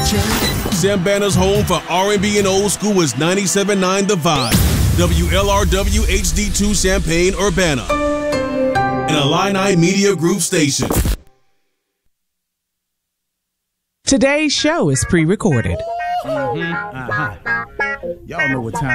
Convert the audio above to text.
Sambana's home for R&B and old school is 97.9 The Vibe, WLRW HD2 Champaign, Urbana, an Illini Media Group station. Today's show is pre-recorded. Y'all know what time